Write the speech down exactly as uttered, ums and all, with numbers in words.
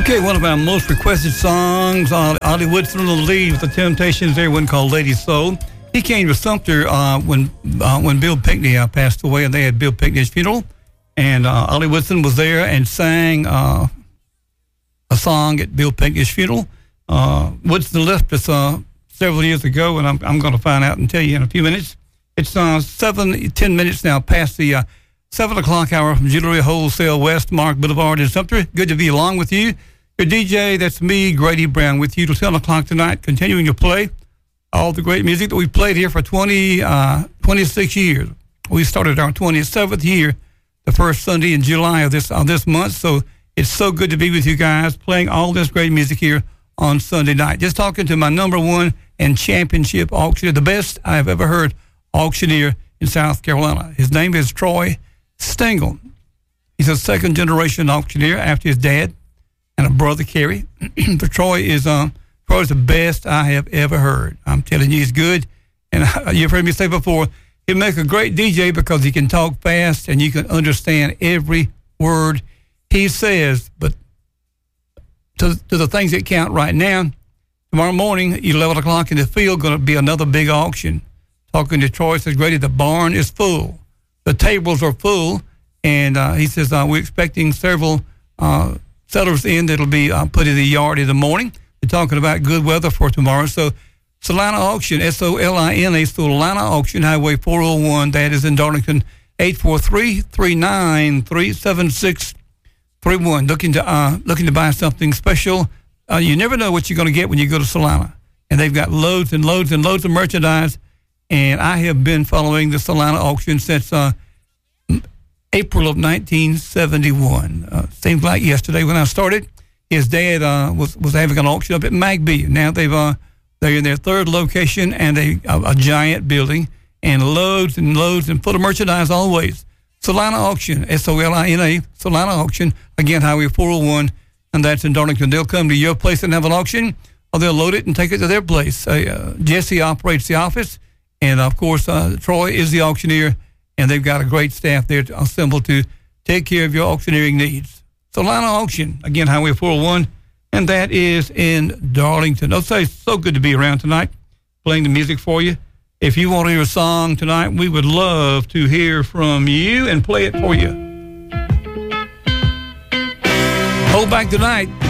Okay, one of our most requested songs, uh, Ollie Woodson on the lead with the Temptations there, one called Lady Soul. He came to Sumter uh, when uh, when Bill Pinkney uh, passed away, and they had Bill Pinkney's funeral. And uh, Ollie Woodson was there and sang uh, a song at Bill Pinkney's funeral. Uh, Woodson left us uh, several years ago, and I'm, I'm going to find out and tell you in a few minutes. It's uh, seven, ten minutes now past the uh, seven o'clock hour from Jewelry Wholesale West, Mark Boulevard in Sumter. Good to be along with you. Your D J, that's me, Grady Brown, with you till ten o'clock tonight, continuing to play all the great music that we've played here for twenty, uh, twenty-six years. We started our twenty-seventh year the first Sunday in July of this of this month, so it's so good to be with you guys, playing all this great music here on Sunday night. Just talking to my number one and championship auctioneer, the best I've ever heard auctioneer in South Carolina. His name is Troy Stengel. He's a second-generation auctioneer after his dad and a brother, Kerry. But Troy is um, Troy's the best I have ever heard. I'm telling you, he's good. And uh, you've heard me say before, he'll make a great D J because he can talk fast and you can understand every word he says. But to, to the things that count right now, tomorrow morning, eleven o'clock in the field, going to be another big auction. Talking to Troy, says, Grady, the barn is full. The tables are full. And uh, he says, uh, we're expecting several uh, settlers in that'll be uh, put in the yard in the morning. They're talking about good weather for tomorrow. So Solana Auction, S O L I N A, Solana Auction, Highway four oh one. That is in Darlington, eight four three, three nine three, seven six three one. Looking to uh, looking to buy something special. Uh, you never know what you're going to get when you go to Solana. And they've got loads and loads and loads of merchandise. And I have been following the Solana Auction since uh, April of nineteen seventy-one. Uh, seems like yesterday when I started. His dad uh, was was having an auction up at Magby. Now they've uh, they're in their third location and a, a, a giant building and loads and loads and full of merchandise always. Solana Auction, S O L I N A, Solana Auction, again, Highway four oh one, and that's in Darlington. They'll come to your place and have an auction, or they'll load it and take it to their place. Uh, Jesse operates the office, and of course, uh, Troy is the auctioneer, and they've got a great staff there to assemble to take care of your auctioneering needs. Solana Auction, again, Highway four oh one, and that is in Darlington. I'll say it's so good to be around tonight, playing the music for you. If you want to hear a song tonight, we would love to hear from you and play it for you. Hold back tonight.